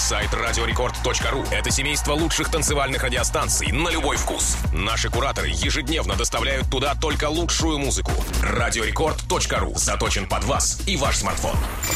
Сайт radiorecord.ru – это семейство лучших танцевальных радиостанций на любой вкус. Наши кураторы ежедневно доставляют туда только лучшую музыку. Radiorecord.ru заточен под вас и ваш смартфон.